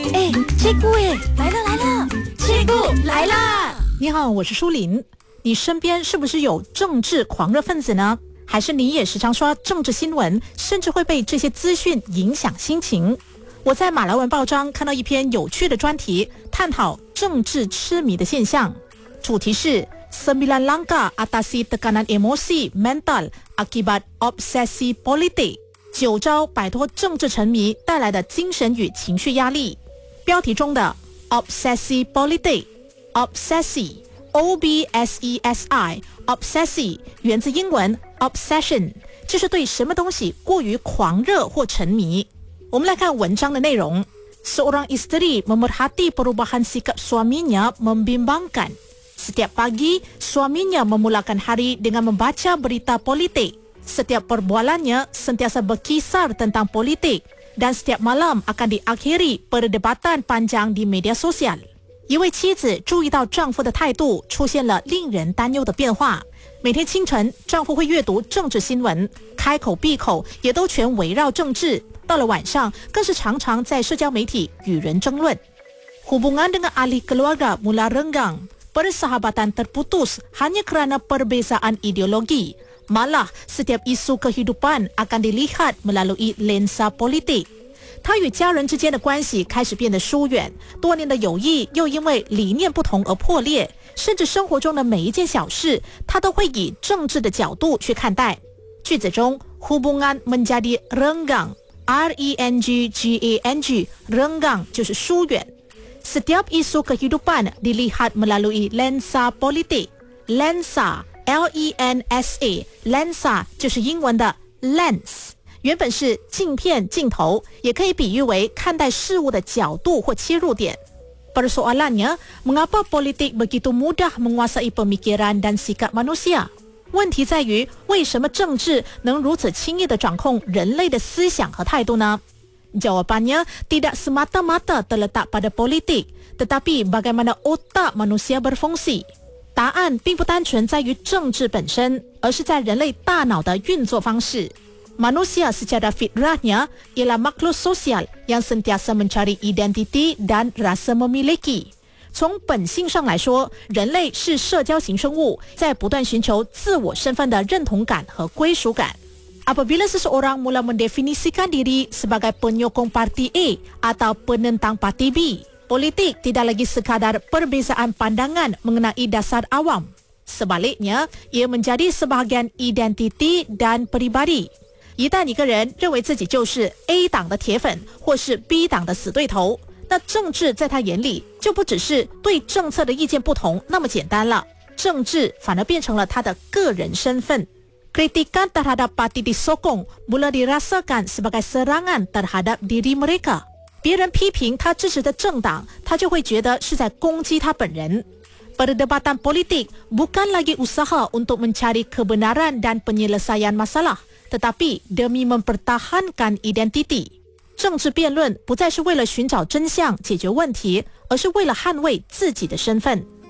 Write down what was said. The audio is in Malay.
哎，Cikgu哎，来了，Cikgu来啦！ 你好，我是舒林。你身边是不是有政治狂热分子呢？还是你也时常刷政治新闻，甚至会被这些资讯影响心情？我在马来文报章看到一篇有趣的专题，探讨政治痴迷的现象。主题是 Sembilan Langkah Atasi Tekanan Emosi Mental Akibat Obsesi Politik 9招摆脱政治沉迷带来的精神与情绪压力。标题中的 Obsesi Politik Obsesi O-B-S-E-S-I Obsesi 源自英文 Obsession， 就是对什么东西过于狂热或沉迷。我们来看文章的内容。Seorang isteri memerhati perubahan sikap suaminya membimbangkan. Setiap pagi, suaminya memulakan hari dengan membaca berita politik. Setiap perbualannya sentiasa berkisar tentang politik dan setiap malam akan diakhiri perdebatan panjang di media sosial。一位妻子注意到丈夫的态度出现了令人担忧的变化。每天清晨，丈夫会阅读政治新闻，开口闭口也都全围绕政治。到了晚上，更是常常在社交媒体与人争论。Hubungan dengan ahli keluarga mula renggang. Persahabatan terputus hanya kerana perbezaan ideologi. Malah, setiap isu kehidupan akan dilihat melalui lensa politik。他与家人之间的关系开始变得疏远，多年的友谊又因为理念不同而破裂，甚至生活中的每一件小事，他都会以政治的角度去看待。句子中 hubungan menjadi renggang R-E-N-G-G-A-N-G renggang 就是疏远。Setiap isu kehidupan dilihat melalui lensa politik。 Lensa L-E-N-S-A lensa 就是英文的 lens， 原本是镜片镜头，也可以比喻为看待事物的角度或切入点。Persoalannya, mengapa politik begitu mudah menguasai pemikiran dan sikap manusia？问题在于，为什么政治能如此轻易地掌控人类的思想和态度呢？ Jawapannya tidak semata-mata terletak pada politik, tetapi bagaimana otak manusia berfungsi。 答案并不单纯在于政治本身，而是在人类大脑的运作方式。 Manusia secara fitrahnya ialah makhluk sosial yang sentiasa mencari identiti dan rasa memiliki。从本性上来说，人类是社交型生物，在不断寻求自我身份的认同感和归属感。Apabila seseorang mula mendefinisikan diri sebagai penyokong parti A atau penentang parti B, politik tidak lagi sekadar perbezaan pandangan mengenai dasar awam. Sebaliknya, ia menjadi sebahagian identiti dan peribadi。一旦一个人认为自己就是 A 党的铁粉，或是 B 党的死对头，那政治在他眼里就不只是对政策的意见不同那么简单了，政治反而变成了他的个人身份。Kritikan terhadap parti disokong mula dirasakan sebagai serangan terhadap diri mereka。别人批评他支持的政党，他就会觉得是在攻击他本人。Perdebatan politik bukan lagi usaha untuk mencari kebenaran dan penyelesaian masalah, tetapi demi mempertahankan identiti。政治辩论不再是为了寻找真相、解决问题，而是为了捍卫自己的身份。